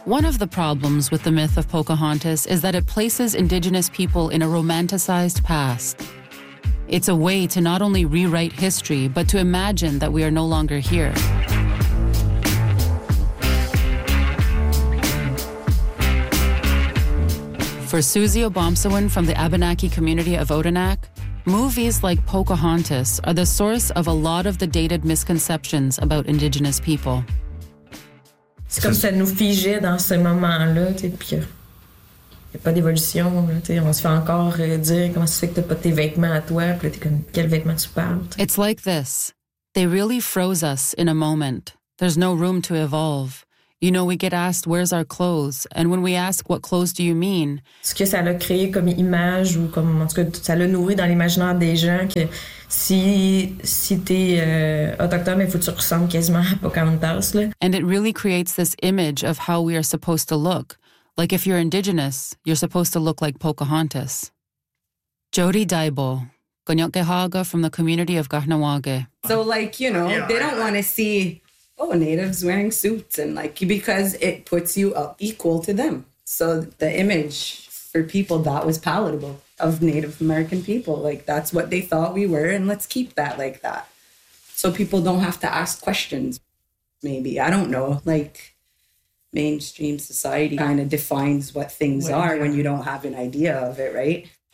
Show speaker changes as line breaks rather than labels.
One of the problems with the myth of Pocahontas is that it places Indigenous people in a romanticized past. It's a way to not only rewrite history, but to imagine that we are no longer here. For Susie Obomsawin from the Abenaki community of Odanak, movies like Pocahontas are the source of a lot of the dated misconceptions about Indigenous people.
C'est comme ça nous figeait dans ce moment-là, puis il n'y a pas d'évolution. On se fait encore dire comment ça fait que tu n'as pas tes vêtements à toi, puis là, t'es comme, quels vêtements tu parles?
It's like this. They really froze us in a moment. There's no room to evolve. You know, we get asked, where's our clothes? And when we ask, what clothes do you mean?
Ce que ça l'a créé comme image, ou comme, en tout cas, ça l'a nourri dans l'imaginaire des gens que si t'es autochtone, il faut que tu ressembles quasiment à Pocahontas. Là.
And it really creates this image of how we are supposed to look. Like if you're Indigenous, you're supposed to look like Pocahontas. Jody Daibo, Gonyokkehaga from the community of Kahnawake.
So, like, you know, they don't want to see, natives wearing suits, and like, because it puts you up equal to them. So the image for people that was palatable of Native American people, like that's what they thought we were, and let's keep that like that. So people don't have to ask questions. Maybe, I don't know, like mainstream society kind of defines what things are when you don't have an idea of it, right?